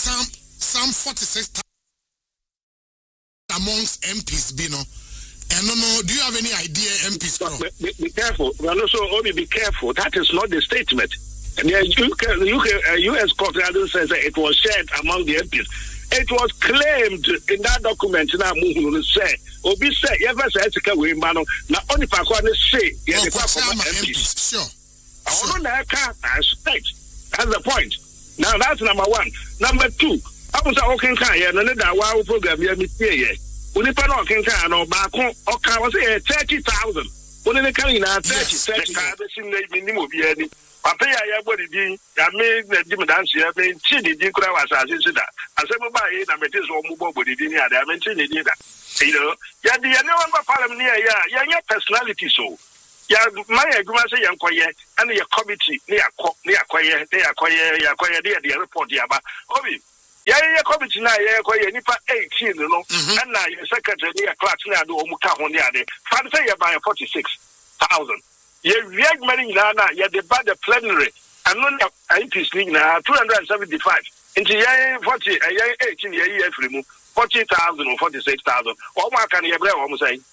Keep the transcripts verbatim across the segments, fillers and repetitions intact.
some some forty-six amongst M Ps, Bino. And no, no, do you have any idea, M Ps? Be, be careful. Well, also, Obi, be careful. That is not the statement. And the U K, uh, U S court says that it was shared among the M Ps. It was claimed in that document. Now, Muhunu say, Obi say, you ever say, it's a way, man. Now, only Pakwan say, yeah, the M Ps. Sure. I don't know, I can't expect. That's the point. Now, that's number one. Number two, I was talking kind of, and then wow program, yeah, me here. When you put on King Khan or back on, or I was saying thirty thousand. When they come in at thirty, thirty thousand, minimum, yeah. Papa ya body di ya me na di dance ya me chi di di kura was asisi da asem ba yi na mete so mu body di ni ada me chi ni di da you know ya di ya no ba parliament ya ya ya personality so ya my adwuma say yankoye and your committee ni akọ ni akoye ni akoye ya akoye di the report ya ba obi ya ya committee na ya akoye nipa eighteen no and na your secretary ni class na do omu ka ho ni ade fa say ya by forty-six thousand. Ye react money na na ye the bad the plenary and no M Ps na two hundred seventy-five into ye forty ye eighteen ye ye free mu forty thousand or forty-six thousand o ma kan ye bre o mo say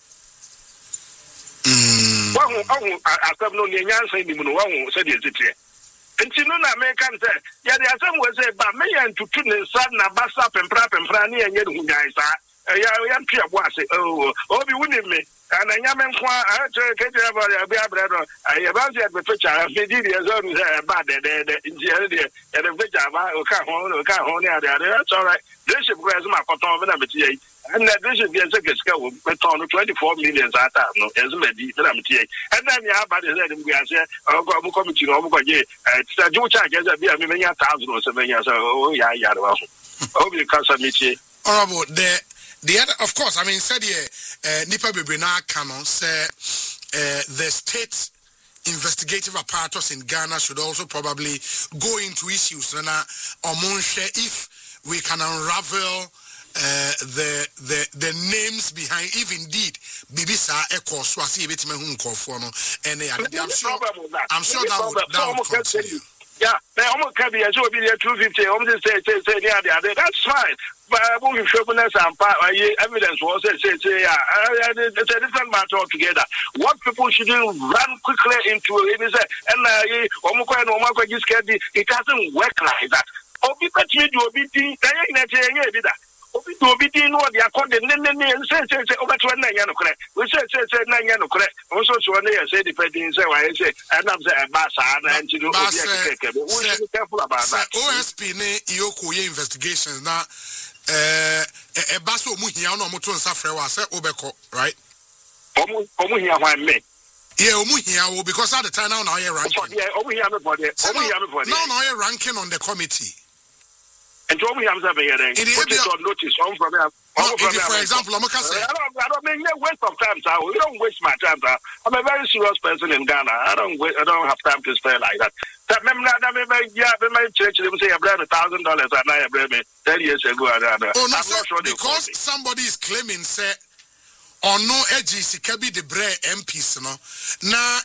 mm wa hu hu asem no ye nyansa ni mu no wa hu say de titre enti no na me kan say ye de asem we say ba me ye ntutu ne sa na basa pempra pempra ne ye nye hu nyan sa ya ya mpia bo ase oh obi wuni me and I am in Qua, I take it about a beer bread. I about the picture. I did as own bad in the and a picture of Cajon or Cajon. That's all right. This is where my cotton and that this is the second scale with on twenty-four million at no as a lady. And then you have body let him be as a committee over it's a Jew charge as a beer, maybe a thousand or seven years. Oh, yeah, yeah. Oh, because of me. Horrible. The The other, of course, I mean, said here, Nipa Bebrina Canon said the state investigative apparatus in Ghana should also probably go into issues. And if we can unravel uh, the the the names behind, if indeed Bibisa Eko Swasi Bitmehun Kofono, and I'm sure I'm sure that would, that would continue. Yeah, they almost can be as well be there two fifty. Almost say say say yeah, yeah, that's fine. But moving sharpness and evidence was say say say yeah, it's a different matter altogether. What people should do run quickly into it is and it doesn't work like that. Obi petri do obi tin na ye bi da. Obi do obi tin what they are called the say say say over to na ya no correct. We say say say na ya no correct. Also so na ya say depending say why say and am say ba sa na nti do obi akeke. We should be careful about that. O S P ne Iyoko ye investigations na eh e ba so mu hia na omoto nsa frɛ wa say obeko right omu omu hia hwan me yeah omu hia wo because at the time now now you ranking yeah omu hia me body omu hia me body now now you ranking on the committee and omu hia me say here then put it on notice on from here for example I'm say I don't I don't mean waste of time sir you don't waste my time sir I'm a very serious person in Ghana I don't wait, I don't have time to spare like that. That member that me yeah me church them say I bring a thousand dollars and I bring me ten years ago and oh, no, I'm not sure because somebody is claiming say or no edges can be the bread M Ps no na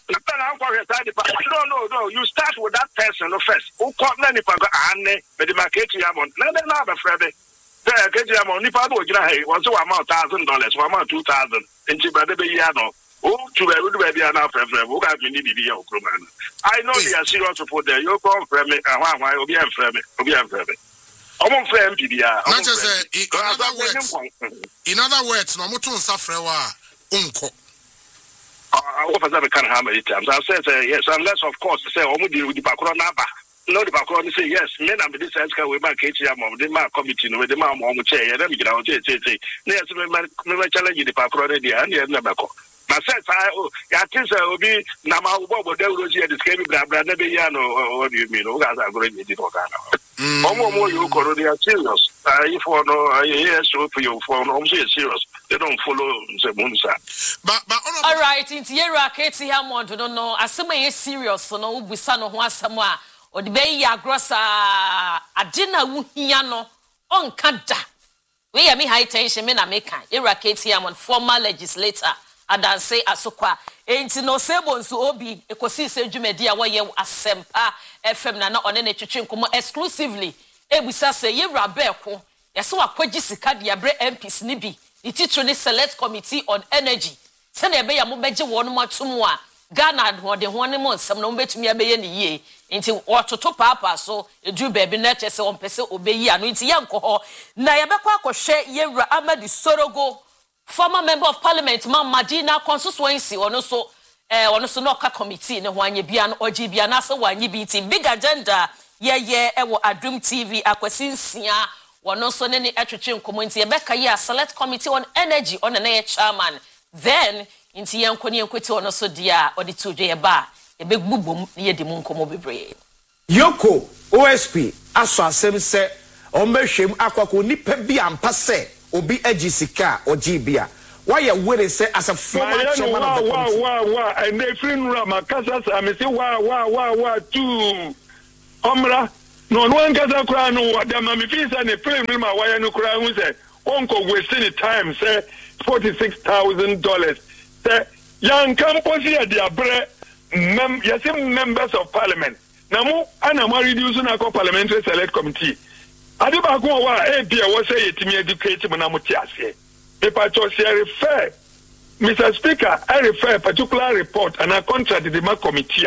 no no no you start with that person first who call any pago ane but the market you want na na be friend there get you want nipa do gina hey one so amount thousand dollars one amount two thousand nti brother be ya no oh to be we do be na friend friend who got me ni bibi ya okroma I know they are serious people there you come friend me ahwa ahwa obi am friend me obi am friend me omo friend bibi ya not just in other words in other words no mo to nsa frɛ wa unko I offer that can how many times I said uh, yes unless of course say omo di di bakro na ba no the background say yes me na me this can we back H M of the man committee no the man mo chair ya dem gina o say say say na yes me me challenge the background there and na back na say oh ya think say obi na ma wo bo da uro ji e discard bra bra na be ya no what do you mean o ga za go ready to ka na omo mo you ko they are serious uh, if for no yes so for you for no say serious they don't follow say munsa but but all right into yera Katie Hammond no no asema ye serious no wo busa no ho asem a odi be ya grossa agina wo hia no onka da we ya me high tension me na me kan yera Katie Hammond former legislator adanse asokwa enti no sebo nso obi ekosi se dwumadi a woye asempa F M na na one ne twetwe nkomo exclusively ebusa se yewura beko yɛsɛ wakɔgye sika de abrɛ M Ps ni bi the titro ne select committee on energy sɛ na ɛbɛyɛ mo bɛgye wɔn mo atum a Ghana wɔde ho ne mo nsɛm na mo betumi abɛyɛ ne yie nti wɔtoto paapa so edu baabi na kyɛ sɛ wɔn pɛ sɛ obeyi ano nti yɛnkɔ hɔ na yɛbɛkɔ akɔhwɛ yewura Amadu Sorogo former member of parliament ma Madina constituency ɔno so eh ɔno so no ka committee ne ho anya bia no ɔgye bia na sɛ wanyi bi nti big agenda yɛyɛ ɛwɔ Adum T V akwasi nsia wɔno so ne ne atwetwe nkomo nti yɛbɛka yɛ select committee on energy ɔno na yɛ chairman then nti yɛnkɔ ne yɛnkɔti ɔno so dia ɔde to dwe yɛba yɛbɛgbubom ne yɛde mu nkomo bebree Yoko O S P aso asɛm sɛ ɔmbɛhwɛm akwako nipa bi ampa sɛ obi agi sika ogi bia why you wait say as a former chairman of the committee wow wow wow and they free nura makasa sa me say wow wow wow wow too omra no one kasa kura no wadam me feel say ne free nura why no kura hu say onko wasting the time say forty-six thousand dollars say young campus here they abre mem yes members of parliament na mu ana ma reduce na ko parliamentary select committee ade ba ko wa e bia wo say yetimi educate mo na mo ti ase me pacho say refer Mister Speaker I refer a particular report and a contract to the ma committee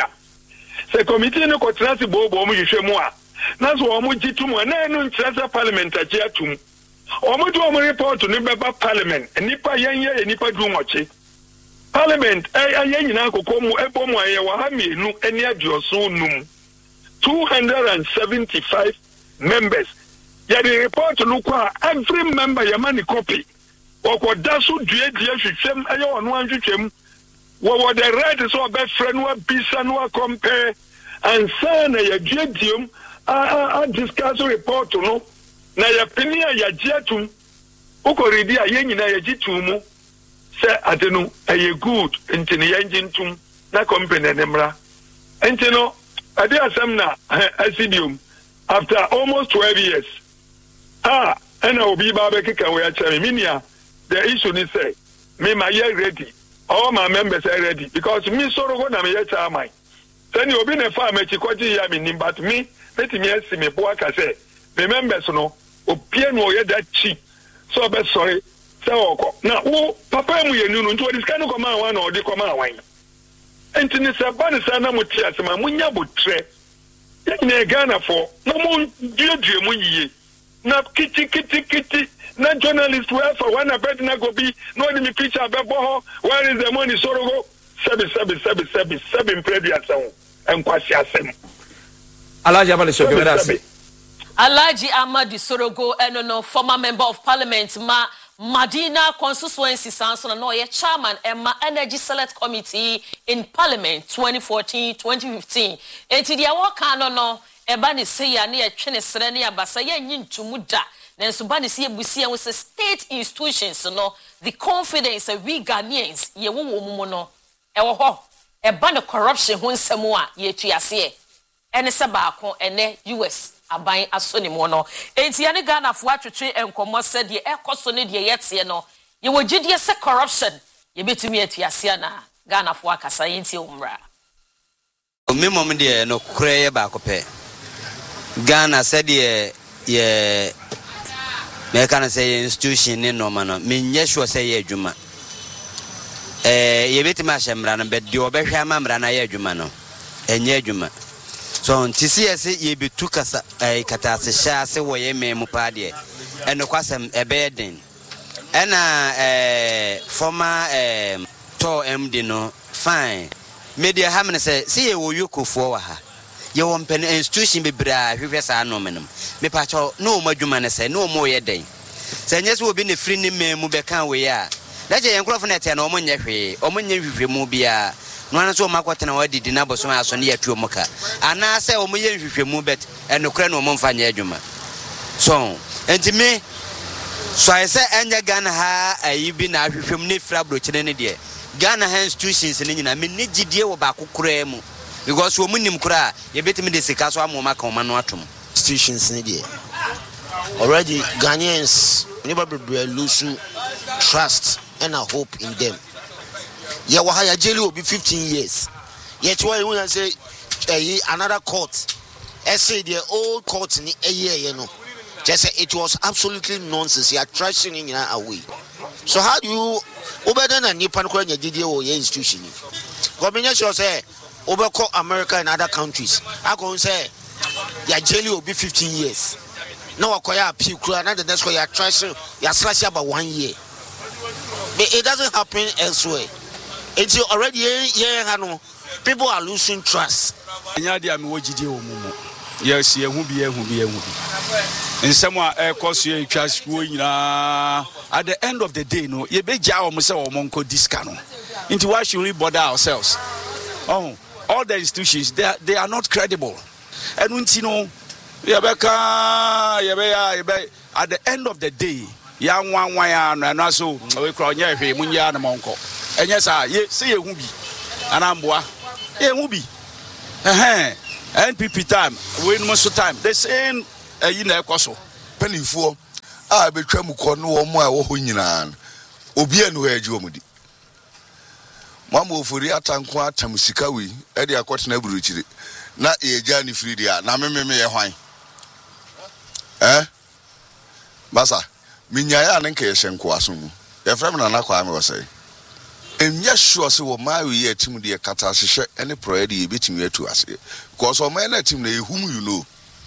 say committee no ko transi bo bo mo hwehwe mu a na so wo mo gitu mu na enu ntrasa parliament agia atum o mo do mo report no beba parliament nipa yenye nipa du moche parliament ay ay nyina akoko mu ebo mu aye wa ha mienu eni adioso num two hundred seventy-five members. Yeah, the report look every member yamani copy. Oko dasu due due hwehwem ayo ono anhwehwem. Wo wo the right so be friend wa bisa no compare and say na ya due due a a discuss report no na ya pini ya giatum. Oko ready a yen nyina ya gitum mu say adenu aye good enti ne engine tum na company nemra. Enti no ade asem na asidium after almost twelve years. Ah, and I will be Babeka we are telling me, the issue is say, me my year ready, all my members are ready, because me so go na me yet am I. Then you be a farm at Chikoti Yamin, but me, let me ask me, Boaka say, me members no, o piano yet that cheap. So best sorry, so now, oh, Papa, we knew to this kind of command one or the command wine. And to this about the son of Mutias, my munya would tre. In Ghana for no more dear dear na kiti kiti kiti na journalist where for one abed na go be no any picture abebo where is the money Sorogo sebi sebi sebi sebi sebi previous sound and kwasi asem Alhaji Amadu Sorogo Alhaji Amadu Sorogo eno no former member of parliament ma Madina constituency sanso no ye chairman Emma Energy Select Committee in Parliament twenty fourteen twenty fifteen enti dia wo kan no no eba ne se ya ne etwe ne sere ne abasa ya nyintumu da nanso ba ne se ebusia wo se state institutions no the confidence of we Ghanaians ye wo wo mu no e wo ho eba ne corruption ho nsem a ye tuase e ene se ba ko ene U S aban asoni mu no enti ya ne Ghana fo atwetwe enkomo se de ekoso ne de yete no ye wo gidie se corruption ye betumi atuase na Ghana fo akasa yenti umra me mom de no kure ye ba ko pe Ghana said ye ye me can say institution ni no man me nye sure say ye adwuma eh ye betima hyemra no be de obehwe amamra na ye adwuma no enye adwuma so ntisi ye se ye betu kasa eh katase sha se wo ye memu pa de eno kwasem ebe den ena eh former eh to M D no fine media hamne say see ye wo yokofo wa ha ye won pen institution be bra hwehwe sa no menom me pa cho no mo adwuma ne say no mo ye den say nyese obi ne free ni memu be kan we ya da je yen krofo na te na o mo nye hwe o mo nye hwehwe mu bia no an so makote na wadidi na boso aso ne yatuo muka ana say o mo ye hwehwe mu bet enokra na o mo mfa nye adwuma so enti me so I say enya Ghana ha ayi bi na hwehwem ne fra brochine ne de Ghana ha institutions ne nyina me ne gidie wo ba kokora mu because wo munim kura ye betimi de sika so amoma ka oma no atom institutions in there already Ghanaians never be losing trust and a hope in them. Yeah, wahaya jail will be fifteen years. Yet why you say uh, another court I say the old court in a year, you know. Just say it was absolutely nonsense. You are trashing in away. So how do you over than Nippon Korea did your institution? Government should say overcall America and other countries. I can say your jail will be fifteen years. No acquire appeal another that's why you are trashing you are slashing about one year. But it doesn't happen elsewhere. It's already yeah, people are losing trust. Yes, yeah, who be who be who. In some way, air cost you trust going at the end of the day, no, you be jaw almost or monko discano. Into why should we bother ourselves? Oh, all the institutions they are, they are not credible. And when you know, at the end of the day, young one one and also we call yeah, Munya and Monko. And yes, I say a who be and I'm boy, yeah, who be. Eh, N P P time, win most of the time. The same, uh, you know, Koso. Penny for I be Tramuko no more or Hunan. Obian where Jomudi. Mamma for the Atankwa Tamusikawi, Eddie Aquat Nebruchi. Not a journey Fridia, Nameme me a wine. Eh? Bassa, Minya and Keshen Kwasum. Your friend and Aqua was say. And yes, sure, so my way to the Catasha any prayer you beating me to us. Because all men let him whom you know.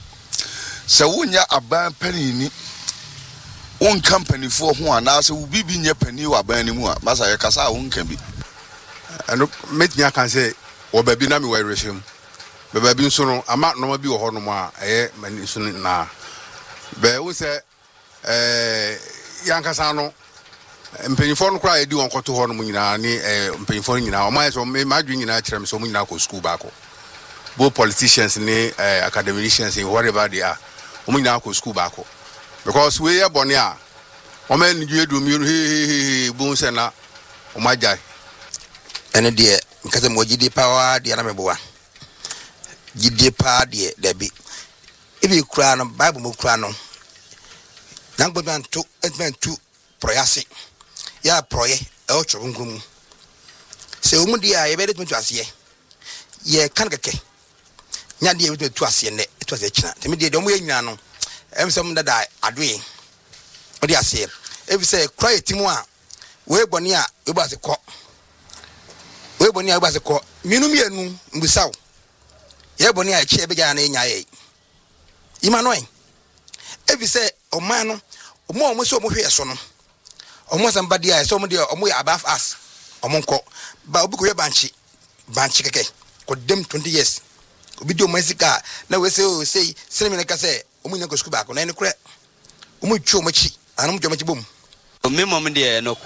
So when you are buying penny, one company for one, now so we be near penny or buy anymore. Massa Casa won't can be. And make me can say, or baby Nami way resume. But baby soon, I might not be a hornoma, eh, man, soon now. But we say, eh, Yankasano. Mpanyinfo kra edi won kwato ho no nyina ni eh mpanyinfo nyina o ma so me madwin nyina kire so nyina ko school back both politicians ni eh academicians in whatever they are o nyina ko school back because we ye bone a o ma ni dwe mi he he bu se na o ma jai ene de nkase mo gidi power de na meboa gidi pa de de bi ibi kra no bible mo kra no nangbodan to advent to proyase ya proye e o chobungumu se o mu dia ye be de to ase ye kan keke nya de ye be to ase ne to ase kina temi de de mo ye nyina no em se mu dada adoe o de ase e bi se cry timu a we boni a we ba se ko we boni a we ba se ko minu mienu mbusaw ye boni a chi e be ja na nya ye imanoy e bi se o man no o mo o mo so mo hwe so no omo somebody I saw me there omo ya above us omo nko ba obi ko ye banchi banchi keke ko dem twenty years obi do masika na we say o say sene me ka say omo nyanko school back na ene kure omo twu omo chi anum twu omo chi bom o me mom there no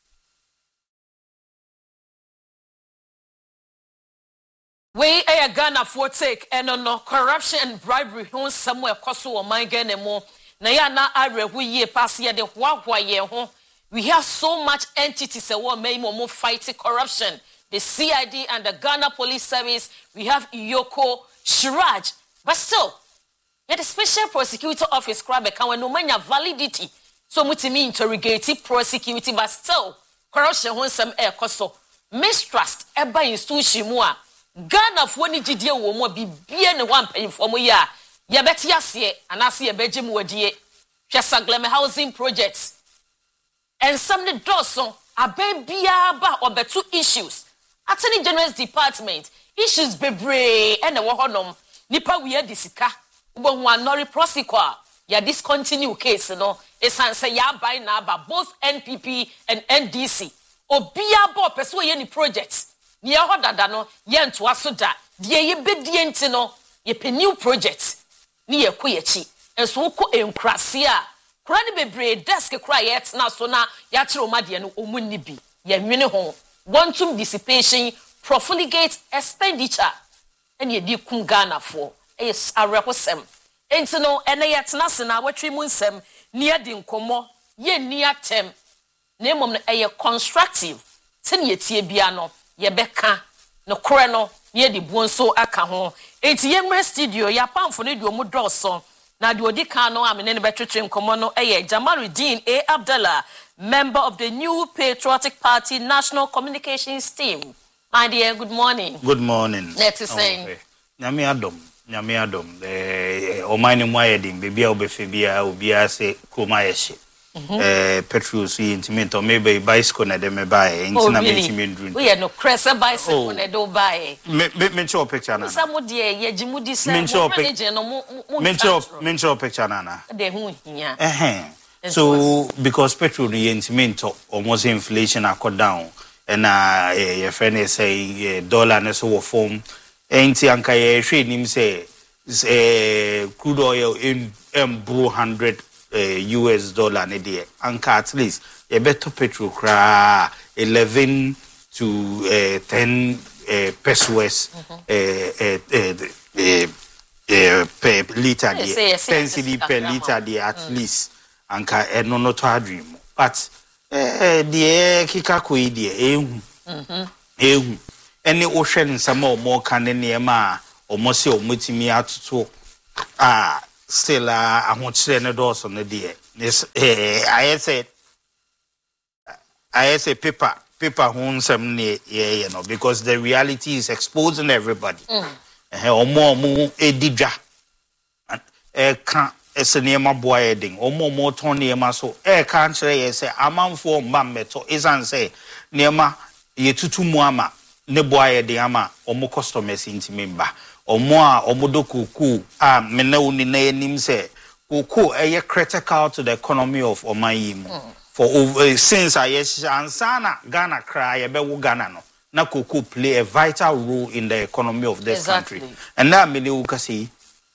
we a Ghana for take and no corruption and bribery who somewhere koso o man Ghana mo na ya na arehu ye pass ye de hwahwa ye ho. We have so much entities that want maybe more fighting corruption. The C I D and the Ghana Police Service. We have Iyoko, Shiraj. But still, yet the Special Prosecutor Office crab can no mania validity. So much me interrogative prosecuting, but still, corruption wants some air costo. Mistrust, eba institution more. Ghana for any G D O more be bien one paying for more ya. Ya bet yasie, and I see a bedroom word ye. Just a glamour housing projects. And some the dozen are baby or the two issues. Attorney General's Department issues bebre and the wahonom nipa we had disika but one nori prosecutor ya discontinue case no it's answer ya by now but both N P P and N D C obia bo person ye ni projects ni ya hodada no ye nto aso da de ye bedie enti no ye pe new project ni ye ko ye chi enso ko enkrase a Kurani bebre desk kura yet na so na ya kire o made no omunni bi ya nwene ho wantum dissipation profligate expenditure and ye di kum Ghana for is arekosem enti no ene yet na se na watwi mu nsem ne ye di nkomo ye ni atem na emom no eye constructive se ne ye tie bia no ye beka no kore no ye di bonso aka ho enti ye mra studio ya pamfo ne di omu doso. Na the Odikano, I'm in any better train Komono, eh, Jamaluddin A. Abdallah, member of the new Patriotic Party National Communications Team. My dear, good morning. Good morning. Let's say. Nyami Adam. nyame adom eh omani mu ayedin bebia obefe bia obia se kroma yehye eh petrol so intimate or maybe bicycle na dem buy intina me intimate drink we no cress bicycle na do buy me me show picture na some de ye jimudi say mo manage no mo me show me show picture na na de hu hia eh so because petrol the intimate almost inflation akọ down and uh your friend say dollar na so form enti anka ye hwe nim say eh crude oil in bro one hundred uh, U S dollar ne de anka at least ye better petrol kra eleven to uh, ten uh, pesos eh eh eh per liter de ten cedi per liter de at least anka eno no to adwim but eh de kika koyi de ehu mhm ehu ene wo hwe nsama o mo kan ne ma o mo se o mutimi atoto ah still ah ahochire ne do so ne de eh I said I say paper paper hun some ne ye no because the reality is exposing everybody eh o mo mo edidwa eh kan esenema boa edin o mo mo ton ne ma so eh kan kire ye say amanfo mammeto isan say ne ma ye tutu mu ama ne boa edin ama o mo customers intimemba o mo a o mo dokuku a me na oni na enim say koko eh critical to the economy of omanyimu mm. for over since I yes ansana Ghana cry ye be wo Ghana no na koko play a vital role in the economy of this exactly. country and now me wo ka say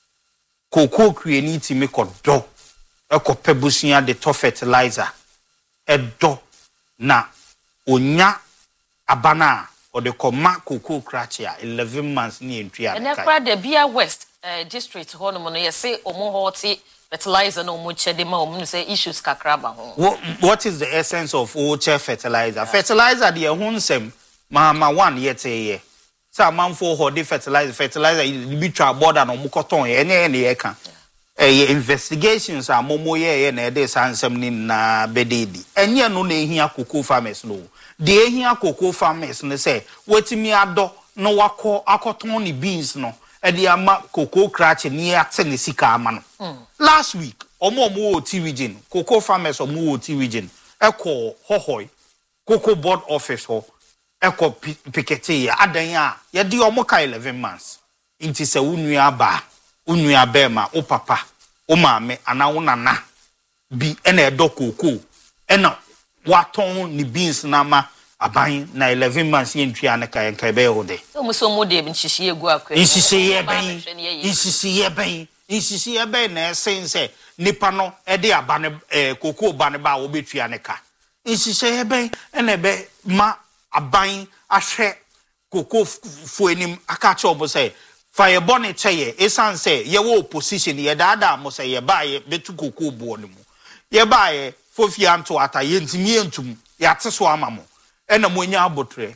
koko create ti me kodo e ko pebusia de to fertilizer e do na onya abana or the koma koko krachia eleven months ni entria and ekra de Bia West uh, district ho no no ye say omo hoti fertilizer no mo chede ma omo say issues kakraba ho what, what is the essence of oche fertilizer yeah. fertilizer de hunsem mama one yete ye sa manfo ho de fertilizer fertilizer bi twa border no mo koton ye ene ene ye kan eh investigations are momo ye ye na e de sansem ni na bededi enye no na ehia cocoa farmers no de ehia cocoa farmers no say wetimi ado no wako akoton ni beans no e de ama cocoa crutch ni ate ne sika ama no mm. last week omo omo o T region cocoa farmers omo o T region e ko hohoi cocoa board office ho e ko pikete ya adan ya ye de omo ka eleven months inti se unua ba unua ba ma o papa o maame ana wo nana bi e na edo cocoa e na waton ni beans na ma aban na eleven months yentwa na kai kai be hode so mo so mo de nchihye egu akwa nchihye ben nchihye ben nchihye ben na sense nipa no e de abane eh cocoa ba ne ba wo betua ne ka nchihye ben e na be ma aban ahwe cocoa fuenim aka cha obo say fire bonnet cheye esan say ye wo opposition ye daada mo say ye ba ye betu cocoa bo ne mu ye ba ye fofi anto ata ye ntimi entum ya teso amamo ena monya abotre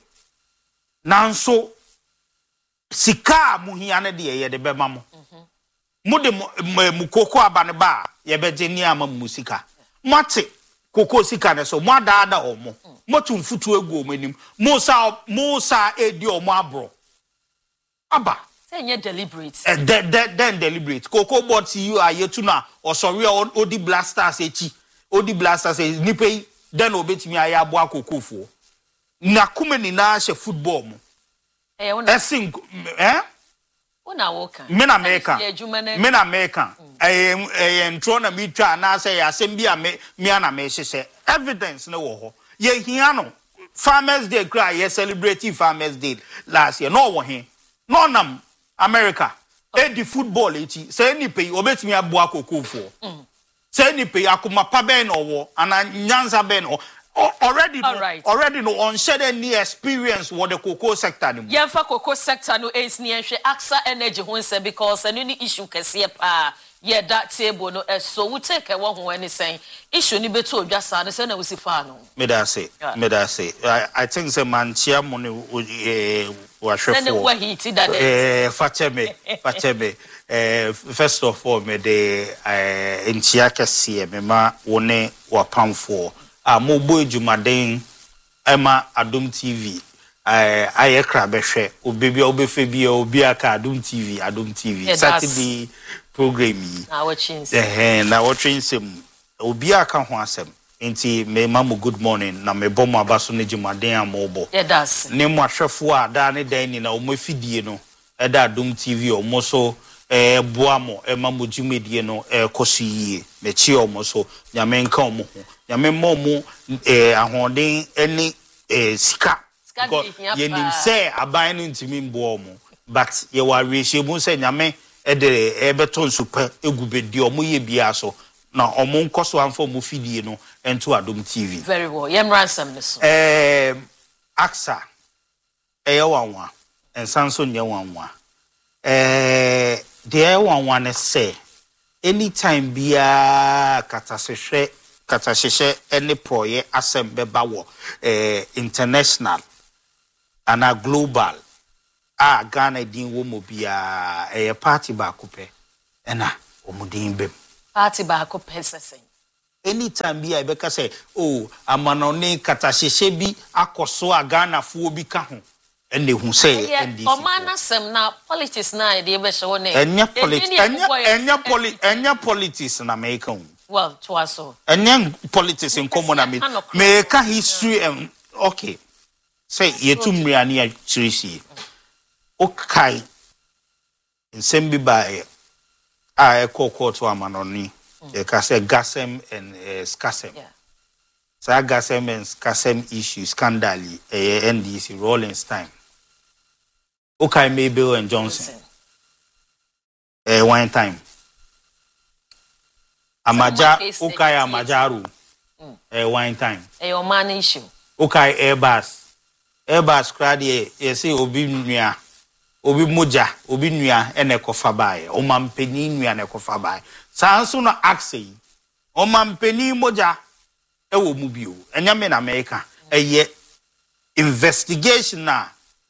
nanso sika muhia ne de ye de bema mo mu de mu koko abane ba ye beje ni ama musika mate koko sika ne so mo adaada omo motu mfutu egu omanim mo sa mo sa edi omo abro aba say deliberate eh then then deliberate koko board see you ayetu na osori odi blasters echi odi blasters nipe then obetimi aya abo akokofo na kuma ni na she football mu eh wona esin eh wona woka me na America me na America eh eh ntro na mi twa na say asem bi a me me na me hye evidence na wo ho ye hia no farmers day cry ye celebrating farmers day last year no wo he no nam America e di football echi say ni pay obetimi abo akokofo say ni pay akoma pa ben owo ana nyanza ben o already no, right. already no on share any experience what the cocoa sector ni yeah for cocoa sector no is ni ehwe AXA energy ho nse because any issue kese pa yeah that table no so we take e wo ho any say issue ni betu odwasa no say na we si fa no me da say me da say I, I think say man chia mo ne eh wa hwefo send we hit that eh fateme fateme eh first of all me de eh nchia kese me ma woni wa pamfo a mo boy jumaden ema Adom T V I I crabeshe obebi obefebi obi aka Adum T V Adum T V Saturday program yi na watching eh na watching sem obi aka ho asem enti me mamu good morning na me bom abaso ne gimaden amobo yeah that's ne mo ahwefo ada ne dan ni na o mafidie no e da Adum T V o mo so eh boamo e mamu gimedie no e koso me chi o mo so nyame nka o mo ho nyame mo mo eh ahoden eni eh sika ye nim say aban no ntimi mbo omo but ye wa rehyebu say nyame e de e beton super egubedi omo ye bia so na omo nkoso amfo mo fidie no ento Adum T V very well yem ransom this eh aksa e ye wanwa ensanso nye wanwa eh de wanwa ne say anytime bia katasehwe katasehwe any proye asembe bawo eh international ana global a Ghana din wo mo bia eh party ba kope ena omudin bem party ba kope sesen anytime bia e beka say oh amanone katasheshe bi akoso a Ghana fo bi ka ho ene hu say N D C o mana sem na politics na e de be hye wo ne enya politics enya enya poli enya politics na make hu well to aso enya politics in common na me make history um, okay say yetum riani a chirisi okay nsem bi ba e a e kokko to amanoni e ka say gasem and uh, skasem yeah sa gasem and skasem issue scandal e N D C Rollins time okay Mabel and Johnson eh one time amaja okay amajaru eh one time eh o man issue okay Airbus Airbus crade e say obi nua obi moja obi nua ene kofa bae o mampeni nua ne kofa bae sanso no axe o mampeni moja e wo mu bio enya me na America eye investigation na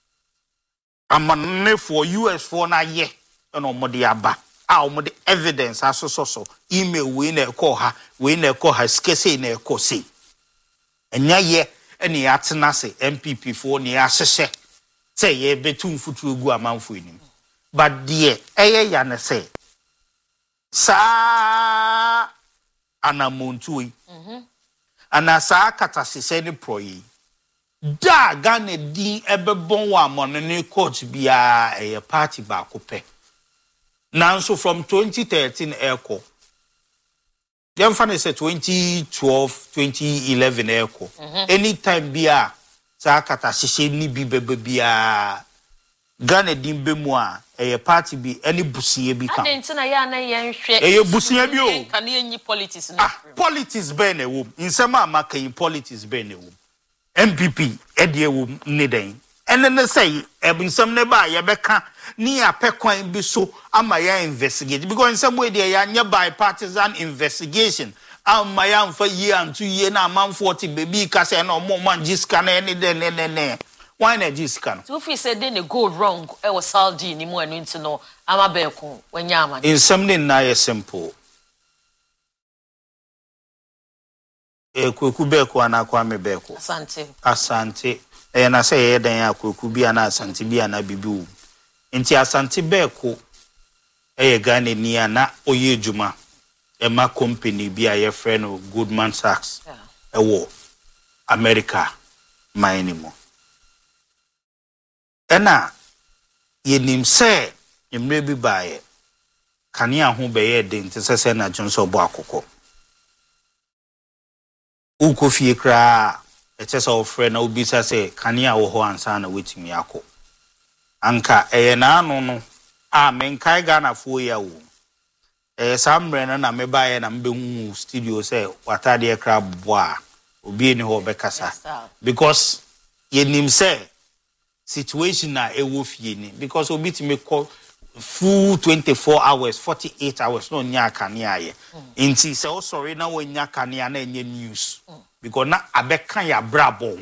amane for U S for na ye eno mode aba a o mode evidence asoso so email we na call ha we na call ha skese na call say enya ye eni atena se M P P for ni ahehye say ye betum futu egu amanfo enim but de eye ya ne say sa anamontu yi mhm ana sa katasese ni proyi da Ghana di ebebon wa monene court bia eye party ba kope nanso from twenty thirteen eko dem fa ne say twenty twelve twenty eleven eko mm-hmm. anytime bia sa katasese ni bi bebe bia Ghana di mbemu a eye party bi any busie bi kan adentina ya na ye nhwe eye busie bi o kan enyi politics na ah politics be na wo insema amaka in politics be na wo M P P edie wo ne den ene ne say ebinsam ne ba ye beka ni apekwan bi so ama ya investigate because insam we dey ya nya bipartisan investigation ama ya mfa yi antu yi na amanfo ti bebi ka say na omo man jiska na ene den ne ne ne why na jiska no so if we say they go wrong e was Saudi ni mo enu nti no ama be ko wanya ama insam ne na ye simple e kweku beko ana kwa me beko asante asante e na say ye dan ya kweku bi ana asante bi ana bibiu nti asante beko e ye Ghana ni ana oye juma e ma company bi a ye friend of Goldman Sachs yeah. e wo America mainimo ena ye nim say emre bi bae kania ho be ye de nti sese na Johnson bo akoko uko fie kra etesa ofre na obisa se kania wo ho ansa na wetimi akọ anka eye na anu no a menkai Ghana fo ya wo eh samre na na mebaye na mbehu studio se watade kra bo a obi ni ho bekasa because ye nim se situation na ewo fie ni because obi ti me call full twenty-four hours forty-eight hours no nya kania ye nti se o sorry na wo nya kania na enye news mm. because na abeka ya brabo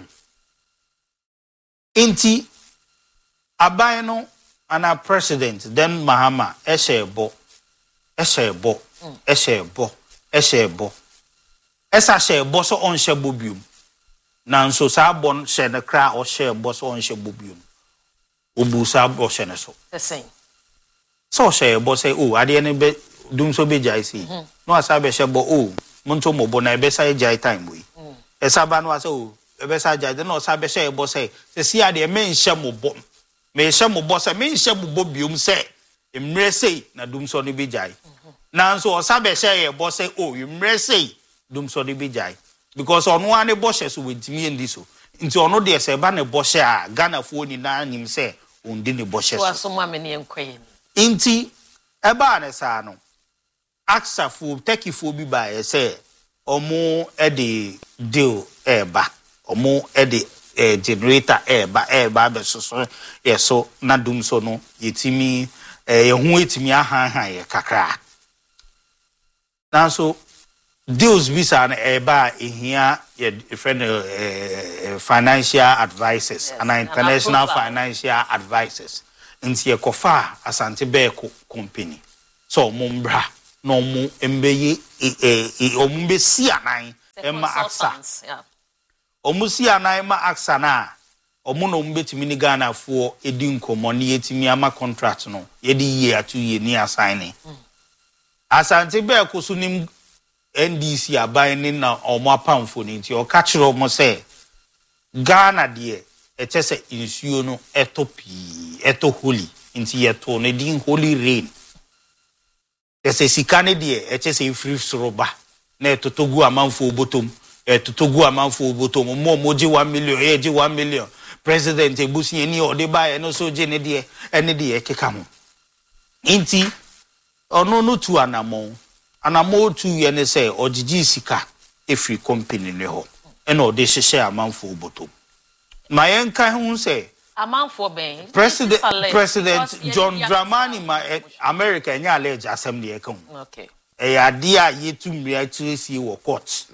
nti aban no ana president then Mahama eshebo eshebo eshebo eshebo esa shebo so on shebo bium nanso saa bon hye ne kra o hye boss on hye bobium obu saa bo hye ne so the same so hye boss say oh ade ne be dum so be jai si no asa be hye bo oh monto mo bo na be sai jai time we esa ba no asa oh e be sai jai no asa be hye boss say se si ade me hye mo bo me hye mo boss me hye mo bobium say emre say na dum so ne be jai nanso asa be hye boss say oh emre say dum so ne be jai because on one boshe so with me and this so nti ono de se ba ne boshe a Ghana fo ni na nim se ondi ne boshe so so ma me ne enkoye nti e ba ne sa no aksa fo taki fo bi ba e se omo e de deal e ba omo e de eh, generator e ba e ba be so so ye so na dum so no yetimi eh ye hu etimi ahan han ye kakra na so deals visa na eba ehia ye friend uh, financial advisors yes, and international financial advisors nti ye kofa asante be company so mumbra no mu embeye e ombe si anan ema aksa omu si anan ma aksa na omu no mbetimi ni Ghana fo edi nkomo ne yetimi ama contract no ye di year two year ni assign mm. asante be ko so nim N D C abayini na omo apamfo ni nti o ka kire omo se Ghana de e chese insuo no eto pi eto holy nti yeto ne din holy rain ese sikane de e chese free soroba na etotogu amanfo obotom etotogu amanfo obotom mo moji one million e ji one million president ebusi eni o de ba e no so je ne de ene de e keka mo nti ono no tu anamon anamo tu ye ne say ogigi sika efri company ne ho e na ode hyehyɛ amanfo obotom ma yen kan hu say amanfo ben president president John Dramani ma America nya allege assembly e kan okay e ya dia yetum ria tiresi wo court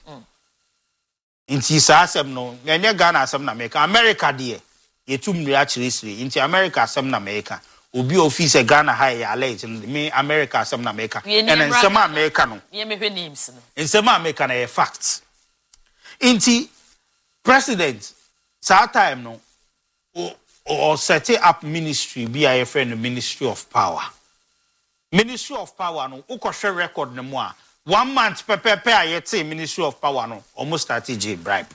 inti sa asem no nya Ghana asem na America America de yetum ria tiresi inti America asem na America obi office Ghana high allege me America asem na America and nsema America no ye me hwe names no nsema America na fact inti president sa time no o o set up ministry be a friend ministry of power ministry of power no ukoshe record no mo a one month pepepe a yete ministry of power no almost strategy bribe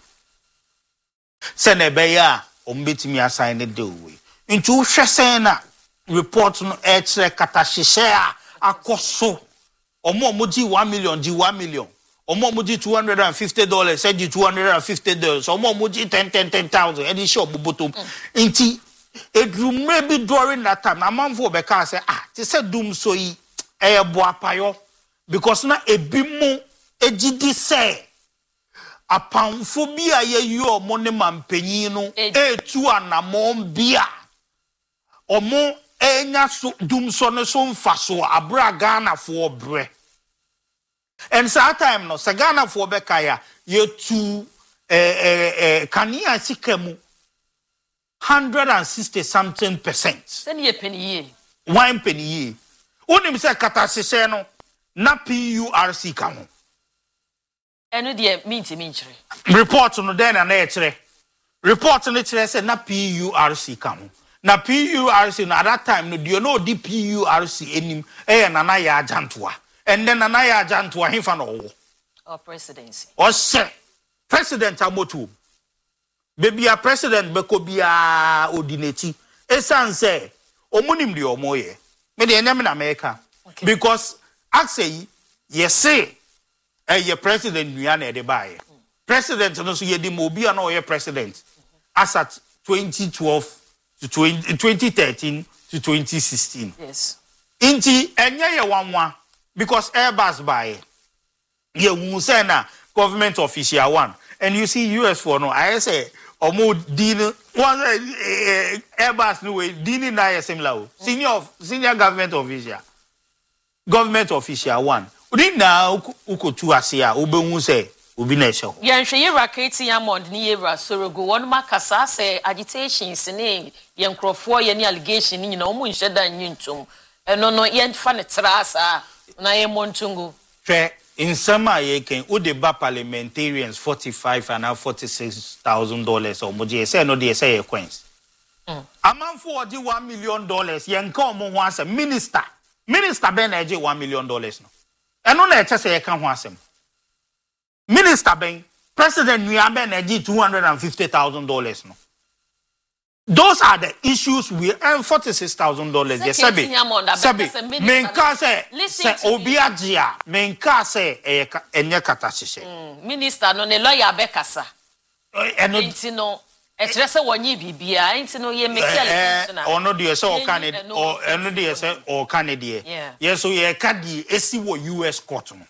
se na be ya o mbetimi assign the deal we inti wo hwese na report no etre katahyehyɛ a akoso omo omo ji one million ji one million omo omo ji two hundred fifty dollars say ji two hundred fifty dollars omo omo ji ten ten ten thousand edi shop bobotom nti edrumre bi during that time na manfo be ka say ah ti say dum so yi e bo apayo because na ebi mu ejidi say apamfo bi a ye yi omo ne mampanyin no etu anamon bia omo enya so dum so ne so mfa so abra Ghana for bre and that time no se Ghana for be kaya ye tu eh eh eh kania sikamu one hundred sixty something percent se ne penny ye one penny ye onim se katasese no na P U R C ka ho eno de meet me nchire report no den na e kire report no kire se na P U R C ka ho na P U R C no at that time no do you know the P U R C enim eh na na ya ajantoa and then na na ya ajantoa hefa no wo or presidency o se president amotu baby a president beko bia odineti esan say omunim de omoye me de enyam na America okay. Because actually yes say eh ye president nua na e de bae mm. President no so ye di mo bia na o ye president mm-hmm. As at twenty twelve to twenty thirteen to twenty sixteen. Yes. Inti enye ye wanwa because Airbus buy ye hu say na government official one and you see U S for no I say omo din one uh, Airbus no way din na similar senior senior government official government official one din na ukotu ase a obehu say obi na ehye ho ye nhwe ye raketi amond ni ye rasorogo won makasa say agitations ni ye nkrofo ye ni allegation ni nyina omu nhye da nyintum eno no ye fa ne trasa na ye montungu hwe in summer ye can would the parliamentarians forty-five and now forty-six thousand dollars or more. Say no, they say a coins. A man for the one million dollars, young come once a minister. Minister Ben Eji one million dollars. No. And no let say I can once him. Minister Ben, President Nyambe Eji two hundred and fifty thousand dollars. No. Those are the issues we earn forty-six thousand dollars. Yes, Sabi. Sabi. Menka say, say Obiajia. Menka say, eh, enye katashishe. Minister no ne lawyer bekasa. Eno intino. Etrese wonyi bibia. Intino ye mekele. Eh, ono diye se o Canada. O eno diye se o Canada. Yes, so ye kadi esi wo U S court no.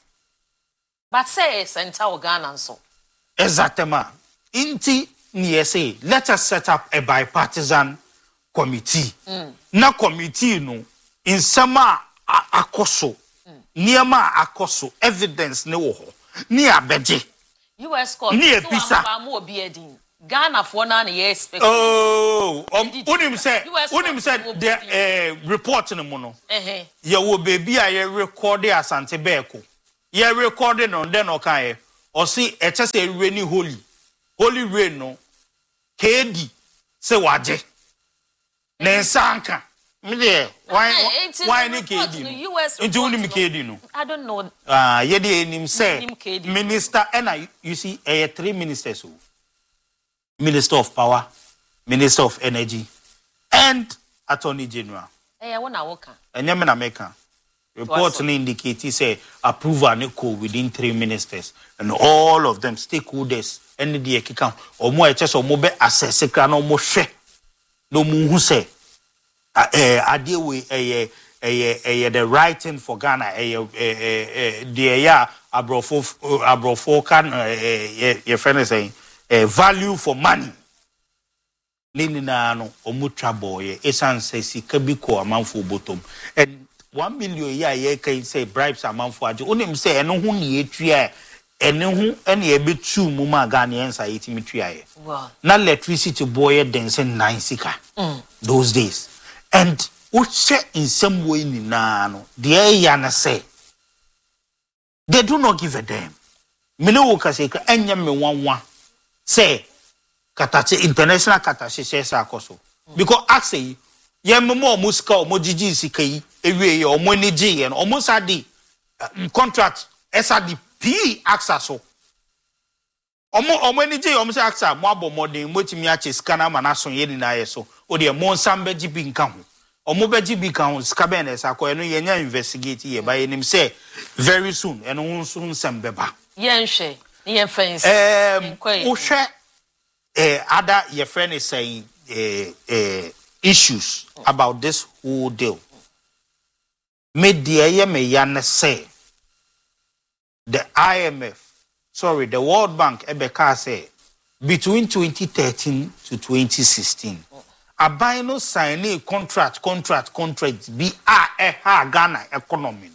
But say center o Ghana so. Exactement. Inti. Say, let us set up a bipartisan committee. Mm. Na committee no in sama akoso. Mm. Niema akoso evidence ne wo ho. Ni abeje. U S court. Ni episa. Ghana for na ye expect. Oh, um, unim say, unim say the uh, report no mo no. Eh. Ye wo baby a ye record asante beko. Ye record no den o kan ye. O si e chese rainy holy. Holy rain no. K D se waje Nensanka me there why why ni K D into uni K D no I don't know ah ye dey nim say minister and you see eh three ministers Minister of Power, Minister of Energy and Attorney General eh wona woka enye me na meka reports indicate say approval ne ko within three ministers and all of them stakeholders any the kika omo e chese omo be assess kra na omo hwe no mu hu say eh ade we eh eh eh the right thing for Ghana eh eh the ya abrofo abrofo kan eh your friend is saying eh value for money nini na no omo trouble ye esan say sika bi ko amanfo bottom and one million ya ye can say bribes amanfo age onim say eno hu ne etua ene hu ene e betu mu ma Ghanaians a yetimi tuaye wow na electricity boy dancing nine sika mm. those days and what say in some way ni na no de ya na say they do not give a damn me no ka say ka enya me wanwa say katache international katache say sa akoso mm. because ask say ye mo musika o mo jiji sika yi ewie ye o mo ni ji ye no o mo sa di contract esa di P aksa so omo omo ni je omo se aksa mo abo modern motimi ache scanner manaso ye ni na ye so o de mo nsam beji bi nka ho omo beji bi kan ho ska be na esa ko eno ye nya investigate ye ba ye nim say very soon eno ho so nsam beba ye nhwe ni ye fence um o hwe eh other your friend is saying eh eh issues about this whole deal media ye me ya na say the I M F, sorry, the World Bank, Ebeka say between twenty thirteen to twenty sixteen, a bino sign a contract, contract, contract, be a ha Ghana economy.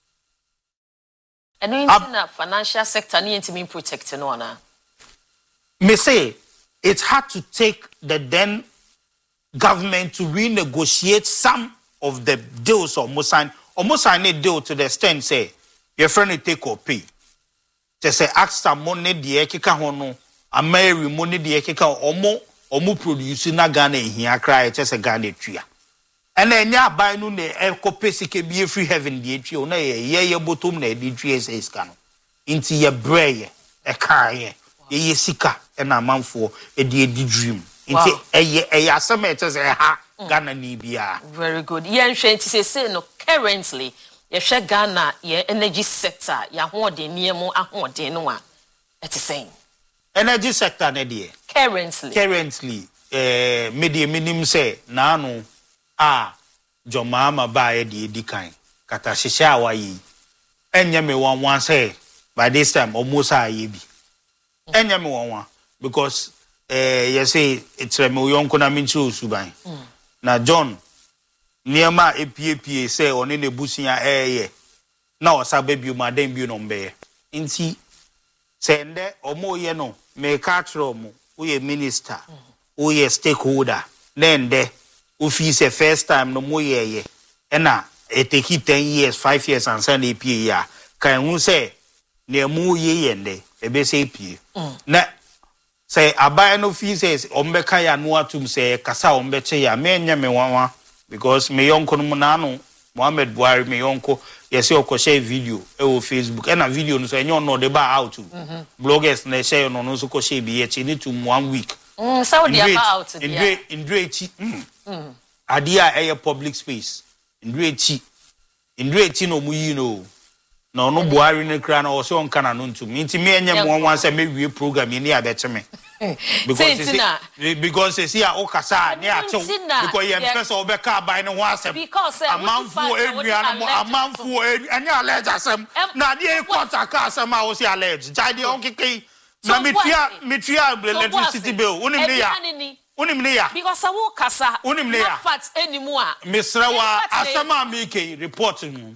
And in the financial sector, need to be protected, no one. Me say it had to take the then government to renegotiate some of the deals or almost sign, almost sign a deal to the extent say. Your friend take or pay. Just say extra money the ekeka hono, a Mary money the ekeka omo omo produce na Ghana here cry just a Ghana tree. And then ya buy no ne eko pesike be free heaven the tree na ye ye bottom na the tree says can. Into your brain a car ye ye sika and a man for a dear dream. Into a a asame just a ha Ghana ni bia. Very good. Yen to say no currently. Ye Ghana ye energy sector ya hoden niemu ahoden no a eti saying energy sector na de currently currently eh media minim say na no a jomama ba ye de edikan kata hihya awayi enye me wan wan say by this time almost a ye bi enye me wan wan because eh you say it's me yonko na minchi osuban na John Niema A P A P A say on in the busia eh now sababu madam bi no mbe nti sende omo ye no me ka tro mo we minister we stakeholder then de ofi say first time no mo ye ye e na e take ten years five years and send A P A ya kan hu say ne mu ye yende e be say pie na say abai no fi says ombeka ya no atum say kasa ombeche ya me nya me wanwa because me yonko no na no Mohammed Buhari me yonko yesi okoshe video e o Facebook e na video no so enyo no de ba out bloggers na share no no so ko share bi e need to one week mm so they about in in in drechi mm adia e public space in drechi in drechi no mu yi no no no Buhari ne kra na o so nka na no ntum nti me enye mo wan say me wie program ni abeche me because see, because see ya okasa ni acho because ye mpesa obeka abai no ho asem amanfu edua no amanfu anya allergy asem na dey quarter ka asem a wo see allergy jade onkeke na mitria mitria electricity bill unim ne ya unim ne ya because awo kasa unim ne ya fat enimu a misrawa asem a make report no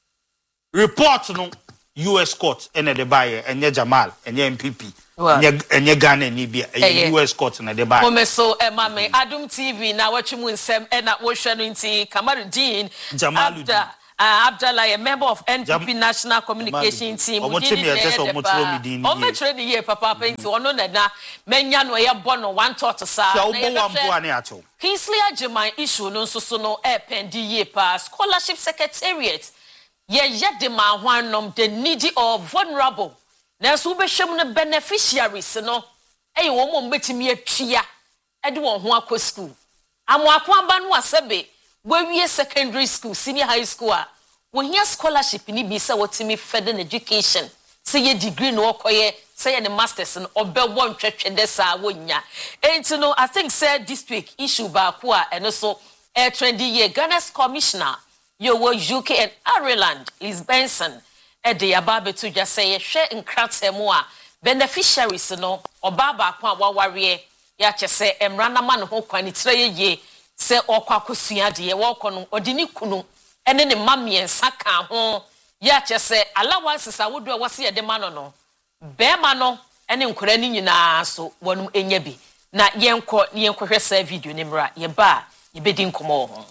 report no U S court ene de baye enye Jamal enye M P P enye enye Ghana ni bia enye U S court na de baye o meso e ma me Adum T V na watchmu nsem e na wo hwe no nti Kamaruddin Jamaluddin Uh, Abdallah, a member of N P P Jam National Communication Team. Omo temi eteso omo tro mi din. Omo tro ni ye papa penti ono na na menya no ye bono one thought sa. Na obo wan bo ani ato. Kingsley Agyemang issue no nso so no e pendi ye pa scholarship secretariat. Ye ye de ma hwanom the needy or vulnerable. Na so be hwem no beneficiaries no. E wo mo mbetimi atwia e de won ho akọ school. Amo akọ aba no asebe we secondary school, senior high school, when here scholarship ni be say what me further education. Say your degree no okoye, say your masters and obe one church desa wonya. And you know, I think say this week issue ba kwa and also air trendy year Ghana's commissioner, you were U K and Ireland, Liz Benson, at the ababe to just say share in crowds emoa beneficiaries no obaba kwa wa warrior ya chese emrana man ho kwani tire ye. Se okwa kosua de ye woko no odini kunu ene ne mamiensa ka ho ya che se allowances awodo a wose ye de ma no no be ma no ene nkora ni nyina so wonum enya bi na yenko yenkohwe sa video ni mra ye ba ye bedi nkomo ho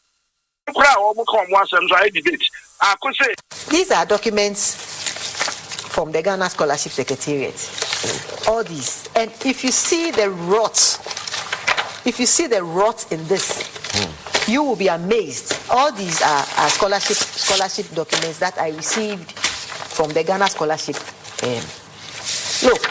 nkora o mo kom wasem so I debate akose. These are documents from the Ghana Scholarship Secretariat, all these, and if you see the rot If you see the rot in this, mm. you will be amazed. All these are, are scholarship scholarship documents that I received from the Ghana Scholarship. Um, look,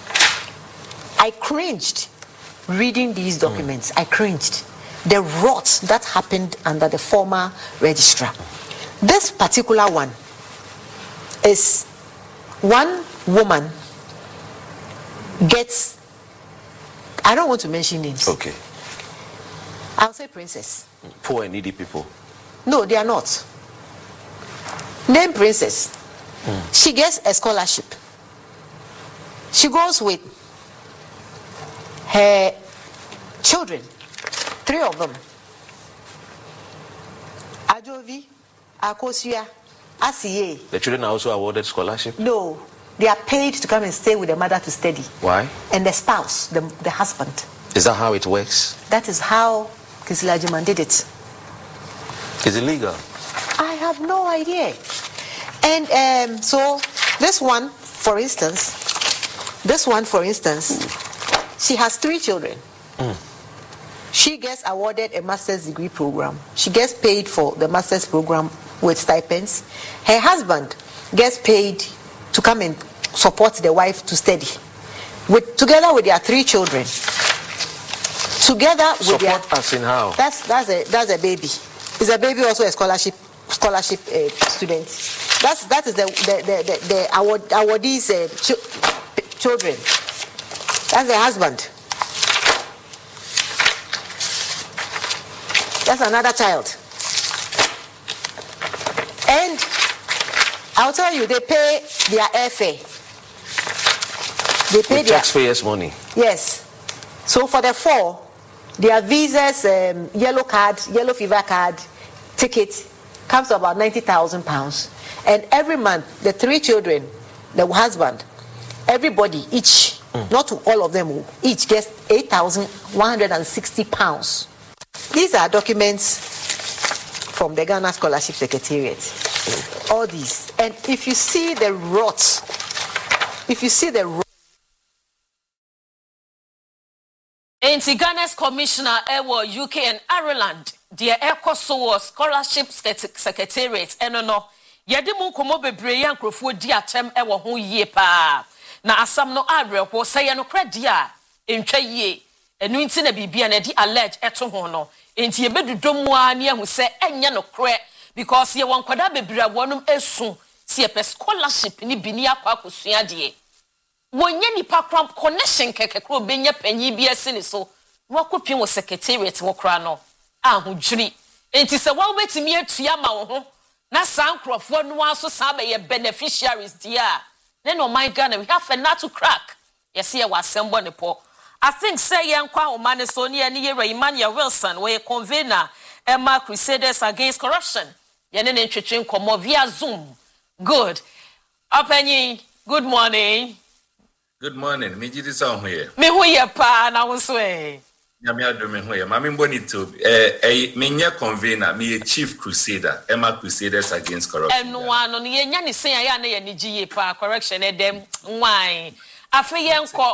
I cringed reading these documents. Mm. I cringed. The rot that happened under the former registrar. This particular one is one woman gets, I don't want to mention names. Okay. I'll say princess. Poor and needy people. No, they are not. Name princess. Mm. She gets a scholarship. She goes with her children, three of them. Ajovi, Akosia, Asiye. The children are also awarded scholarship? No. They are paid to come and stay with the mother to study. Why? And the spouse, the, the husband. Is that how it works? That is how Kingsley Agyemang did it. Is it legal? I have no idea. And um, so this one, for instance, this one, for instance, mm. she has three children. Mm. She gets awarded a master's degree program. She gets paid for the master's program with stipends. Her husband gets paid to come and support the wife to study, with together with their three children. Together with support their, us in how? That's that's a that's a baby. Is a baby also a scholarship scholarship uh, student? That's that is the the the, the, the award awardees uh, ch- children. That's the husband. That's another child. And I'll tell you, they pay their airfare. They pay with their taxpayers' money. Yes. So for the four, their visas, um, yellow card, yellow fever card, ticket comes to about ninety thousand pounds. And every month, the three children, the husband, everybody, each, mm. not to all of them, each gets eight thousand one hundred sixty pounds. These are documents from the Ghana Scholarship Secretariat. Mm. All these. And if you see the rot If you see the Enti Ghana's commissioner ewo U K and Ireland, the ECOSOS scholarship secretariat, eno no, yedi mu komo bebre ya nkrofo di atem ewo ho yie pa. Na asam no abreko say no kradia, entwa yie, enu nti na bibia na di allege eto ho no. Enti yebedudom a ne ahu se enye no kre because ye won kwada bebre awonum esu, si e scholarship ni bini akwa akosua de. Wonye nipa kram connection kekekro benya panyi bi asini so wakopin wo secretariat wo kra no ahudwiri enti se wo betimi atua ma wo ho na sankrofo no aso san be beneficiaries dia then oh my God, we have a not to crack yes here was somebody po I think say yankwa o man so ne ne yera Emmanuel Wilson we convener Emma Crusaders Against Corruption ye ne ntwetwe nkomo via Zoom good openyi good morning. Good morning. Me jidi sa ho ye. Me ho ye pa na wo so eh. Nyame ado me ho ye. Ma me mboni to eh eh me nya convener, me chief crusader, Emma Crusaders Against Corruption. Eno ano ne nya ne sen ya na ye ne giye pa correction e dem wan. Afa ye nko